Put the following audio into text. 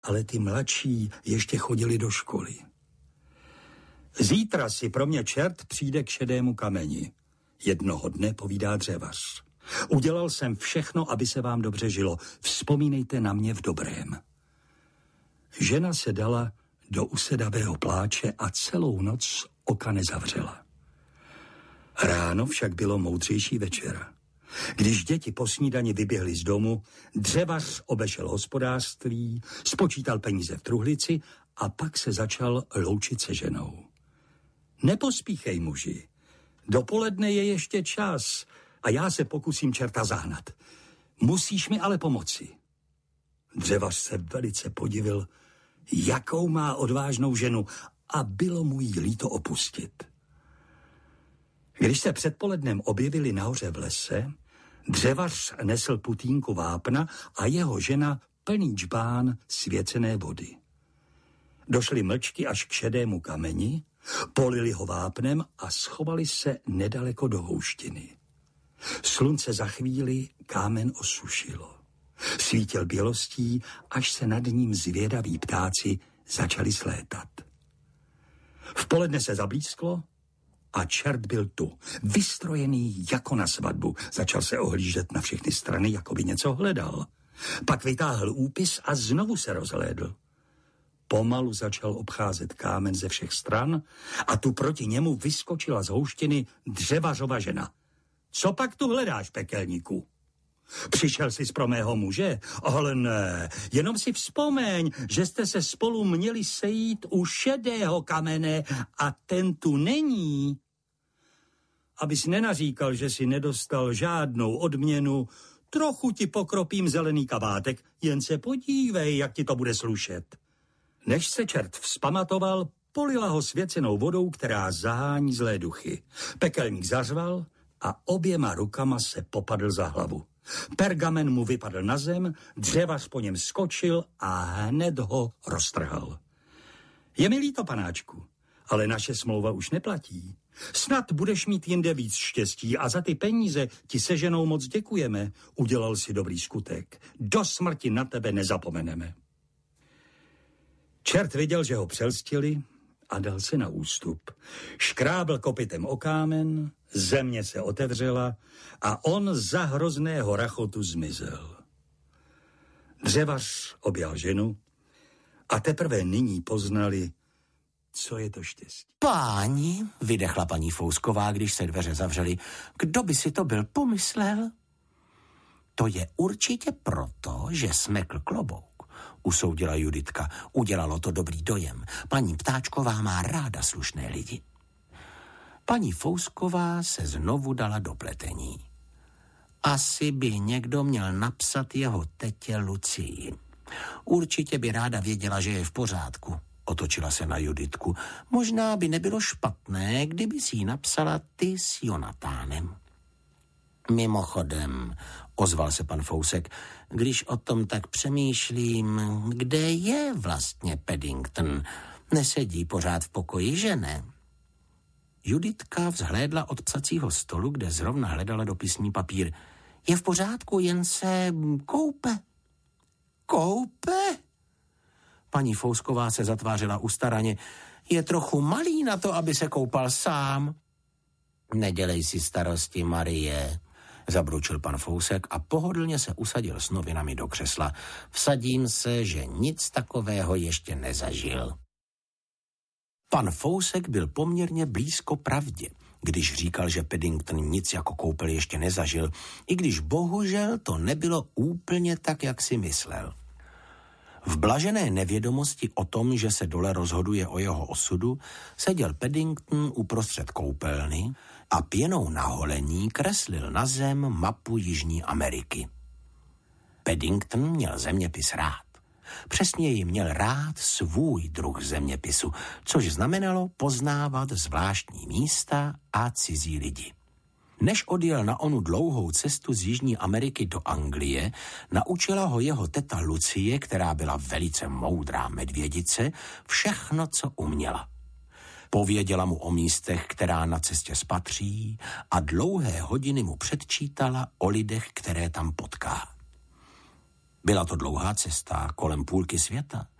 ale ty mladší ještě chodili do školy. Zítra si pro mě čert přijde k šedému kameni. Jednoho dne, povídá dřevař. Udělal jsem všechno, aby se vám dobře žilo. Vzpomínejte na mě v dobrém. Žena se dala do usedavého pláče a celou noc oka nezavřela. Ráno však bylo moudřejší večera. Když děti po snídani vyběhly z domu, dřevař obešel hospodářství, spočítal peníze v truhlici a pak se začal loučit se ženou. Nepospíchej, muži. Dopoledne je ještě čas a já se pokusím čerta zahnat. Musíš mi ale pomoci. Dřevař se velice podivil, jakou má odvážnou ženu, a bylo mu jí líto opustit. Když se předpolednem objevili nahoře v lese, dřevař nesl putínku vápna a jeho žena plný džbán svěcené vody. Došli mlčky až k šedému kameni, polili ho vápnem a schovali se nedaleko do houštiny. Slunce za chvíli kámen osušilo. Svítil bělostí, až se nad ním zvědaví ptáci začali slétat. V poledne se zablísklo a čert byl tu, vystrojený jako na svatbu. Začal se ohlížet na všechny strany, jako by něco hledal. Pak vytáhl úpis a znovu se rozhlédl. Pomalu začal obcházet kámen ze všech stran a tu proti němu vyskočila z houštiny dřevařova žena. Co pak tu hledáš, pekelníku? Přišel jsi pro mého muže? Ale ne, jenom si vzpomeň, že jste se spolu měli sejít u šedého kamene a ten tu není. Abys nenaříkal, že si nedostal žádnou odměnu, trochu ti pokropím zelený kabátek, jen se podívej, jak ti to bude slušet. Než se čert vzpamatoval, polila ho svěcenou vodou, která zahání zlé duchy. Pekelník zařval a oběma rukama se popadl za hlavu. Pergamen mu vypadl na zem, dřevař po něm skočil a hned ho roztrhal. Je mi líto, panáčku, ale naše smlouva už neplatí. Snad budeš mít jinde víc štěstí a za ty peníze ti se ženou moc děkujeme. Udělal si dobrý skutek. Do smrti na tebe nezapomeneme. Čert viděl, že ho přelstili a dal se na ústup. Škrábl kopytem o kámen, země se otevřela a on za hrozného rachotu zmizel. Dřevař objal ženu a teprve nyní poznali, co je to štěstí. Páni, vydechla paní Fousková, když se dveře zavřely, kdo by si to byl pomyslel? To je určitě proto, že smekl klobouk, usoudila Juditka. Udělalo to dobrý dojem. Paní Ptáčková má ráda slušné lidi. Paní Fousková se znovu dala do pletení. Asi by někdo měl napsat jeho tetě Lucii. Určitě by ráda věděla, že je v pořádku. Otočila se na Juditku. Možná by nebylo špatné, kdyby si ji napsala ty s Jonatánem. Mimochodem, ozval se pan Fousek, když o tom tak přemýšlím, kde je vlastně Paddington? Nesedí pořád v pokoji, že ne? Juditka vzhlédla od psacího stolu, kde zrovna hledala dopisní papír. Je v pořádku, jen se koupe. Koupe? Paní Fousková se zatvářila ustaraně. Je trochu malý na to, aby se koupal sám. Nedělej si starosti, Marie, zabručil pan Fousek a pohodlně se usadil s novinami do křesla. Vsadím se, že nic takového ještě nezažil. Pan Fousek byl poměrně blízko pravdě, když říkal, že Paddington nic jako koupel ještě nezažil, i když bohužel to nebylo úplně tak, jak si myslel. V blažené nevědomosti o tom, že se dole rozhoduje o jeho osudu, seděl Paddington uprostřed koupelny a pěnou na holení kreslil na zem mapu Jižní Ameriky. Paddington měl zeměpis rád. Přesněji měl rád svůj druh zeměpisu, což znamenalo poznávat zvláštní místa a cizí lidi. Než odjel na onu dlouhou cestu z Jižní Ameriky do Anglie, naučila ho jeho teta Lucie, která byla velice moudrá medvědice, všechno, co uměla. Pověděla mu o místech, která na cestě spatří, a dlouhé hodiny mu předčítala o lidech, které tam potká. Byla to dlouhá cesta kolem půlky světa.